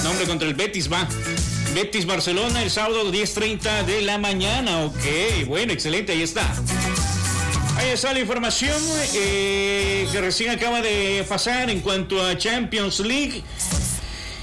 Hombre, contra el Betis va. Betis Barcelona el sábado 10:30 de la mañana. Ok, bueno, excelente, ahí está. Ahí está la información que recién acaba de pasar en cuanto a Champions League.